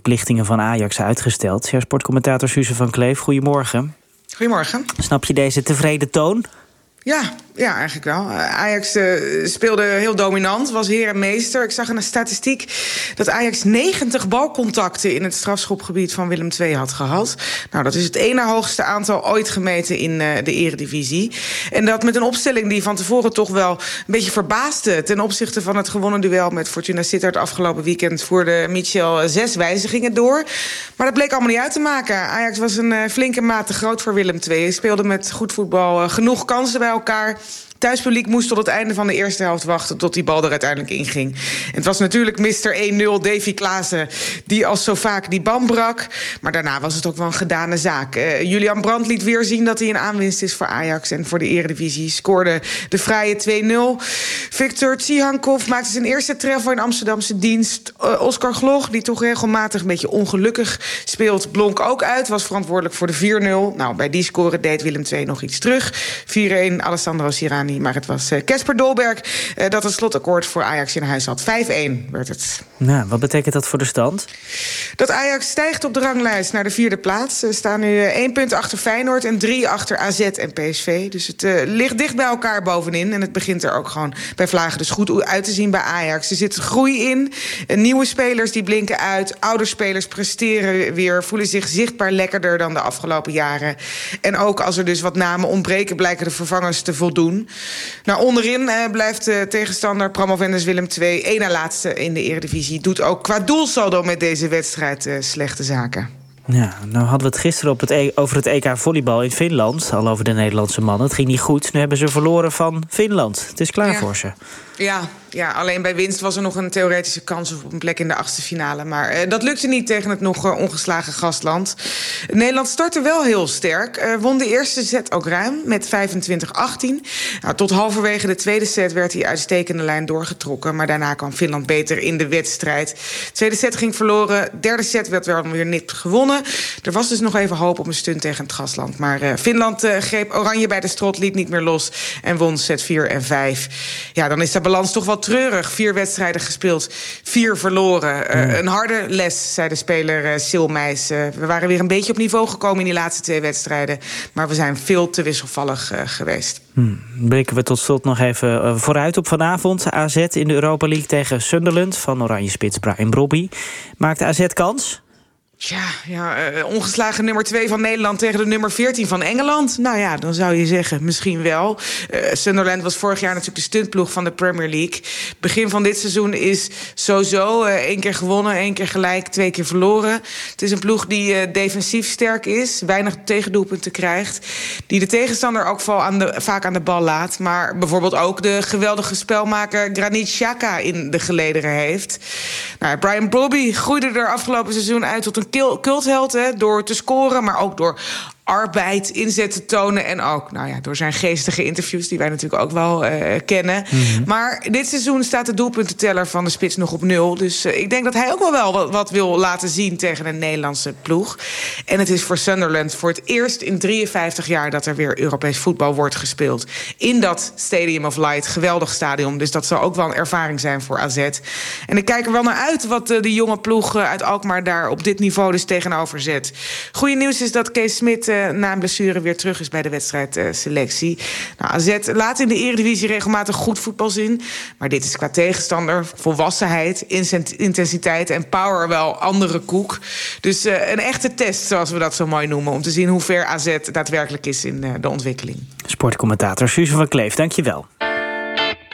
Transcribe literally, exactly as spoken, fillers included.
verplichtingen van Ajax uitgesteld. Ja, sportcommentator Suze van Kleef, goedemorgen. Goedemorgen. Snap je deze tevreden toon? Ja, ja, eigenlijk wel. Ajax uh, speelde heel dominant, was heer en meester. Ik zag in een statistiek dat Ajax negentig balcontacten in het strafschopgebied van Willem twee had gehad. Nou, dat is het ene hoogste aantal ooit gemeten in uh, de eredivisie. En dat met een opstelling die van tevoren toch wel een beetje verbaasde ten opzichte van het gewonnen duel met Fortuna Sittard afgelopen weekend voerde Michel zes wijzigingen door. Maar dat bleek allemaal niet uit te maken. Ajax was een uh, flinke maat te groot voor Willem twee. Speelde met goed voetbal uh, genoeg kansen bij elkaar. Thuispubliek moest tot het einde van de eerste helft wachten tot die bal er uiteindelijk inging. En het was natuurlijk mister één nul, Davy Klaassen, die als zo vaak die band brak. Maar daarna was het ook wel een gedane zaak. Uh, Julian Brandt liet weer zien dat hij een aanwinst is voor Ajax en voor de Eredivisie. Scoorde de fraaie twee nul. Victor Tsihankov maakte zijn eerste treffer in Amsterdamse dienst. Uh, Oscar Gloch, die toch regelmatig een beetje ongelukkig speelt, blonk ook uit. Was verantwoordelijk voor de vier nul. Nou, bij die score deed Willem twee nog iets terug. vier één, Alessandro Sirani. Maar het was Casper uh, Dolberg uh, dat het slotakkoord voor Ajax in huis had. vijf één werd het. Nou, wat betekent dat voor de stand? Dat Ajax stijgt op de ranglijst naar de vierde plaats. Ze staan nu uh, één punt achter Feyenoord en drie achter A Z en P S V. Dus het uh, ligt dicht bij elkaar bovenin. En het begint er ook gewoon bij vlagen dus goed uit te zien bij Ajax. Er zit groei in. Uh, nieuwe spelers die blinken uit. Oude spelers presteren weer. Voelen zich zichtbaar lekkerder dan de afgelopen jaren. En ook als er dus wat namen ontbreken, blijken de vervangers te voldoen. Nou, onderin eh, blijft de tegenstander promovendus Willem twee één na laatste in de Eredivisie. Doet ook qua doelsaldo met deze wedstrijd uh, slechte zaken. Ja, nou hadden we het gisteren op het e- over het E K volleybal in Finland. Al over de Nederlandse mannen. Het ging niet goed. Nu hebben ze verloren van Finland. Het is klaar ja. voor ze. Ja, ja, alleen bij winst was er nog een theoretische kans op een plek in de achtste finale. Maar uh, dat lukte niet tegen het nog uh, ongeslagen gastland. Nederland startte wel heel sterk. Uh, won de eerste set ook ruim met vijfentwintig achttien. Nou, tot halverwege de tweede set werd die uitstekende lijn doorgetrokken. Maar daarna kwam Finland beter in de wedstrijd. De tweede set ging verloren. De derde set werd wel weer nipt gewonnen. Er was dus nog even hoop op een stunt tegen het gastland. Maar uh, Finland uh, greep oranje bij de strot, liet niet meer los en won set vier en vijf. Ja, dan is de balans toch wel treurig. Vier wedstrijden gespeeld, vier verloren. Uh, een harde les, zei de speler uh, Sil Meijs. Uh, we waren weer een beetje op niveau gekomen in die laatste twee wedstrijden. Maar we zijn veel te wisselvallig uh, geweest. Hmm. Blikken we tot slot nog even uh, vooruit op vanavond. A Z in de Europa League tegen Sunderland van oranje spits Brian Brobby. Maakt A Z kans? Tja, ja, uh, ongeslagen nummer twee van Nederland tegen de nummer veertien van Engeland. Nou ja, dan zou je zeggen, misschien wel. Uh, Sunderland was vorig jaar natuurlijk de stuntploeg van de Premier League. Begin van dit seizoen is sowieso uh, één keer gewonnen, één keer gelijk, twee keer verloren. Het is een ploeg die uh, defensief sterk is, weinig tegendoelpunten krijgt, die de tegenstander ook val aan de, vaak aan de bal laat, maar bijvoorbeeld ook de geweldige spelmaker Granit Xhaka in de gelederen heeft. Nou, Brian Brobby groeide er afgelopen seizoen uit tot een cultheld, hè, door te scoren, maar ook door arbeid, inzet te tonen en ook nou ja, door zijn geestige interviews die wij natuurlijk ook wel uh, kennen. Mm-hmm. Maar dit seizoen staat de doelpuntenteller van de spits nog op nul. Dus uh, ik denk dat hij ook wel wel wat, wat wil laten zien tegen een Nederlandse ploeg. En het is voor Sunderland voor het eerst in drieënvijftig jaar dat er weer Europees voetbal wordt gespeeld. In dat Stadium of Light, geweldig stadion. Dus dat zal ook wel een ervaring zijn voor A Z. En ik kijk er wel naar uit wat uh, de jonge ploeg uh, uit Alkmaar daar op dit niveau dus tegenover zet. Goeie nieuws is dat Kees Smit uh, na een blessure weer terug is bij de wedstrijdselectie. Nou, A Z laat in de Eredivisie regelmatig goed voetbal zien. Maar dit is qua tegenstander, volwassenheid, intensiteit en power wel andere koek. Dus uh, een echte test, zoals we dat zo mooi noemen, om te zien hoe ver A Z daadwerkelijk is in uh, de ontwikkeling. Sportcommentator Suze van Kleef, dank je wel.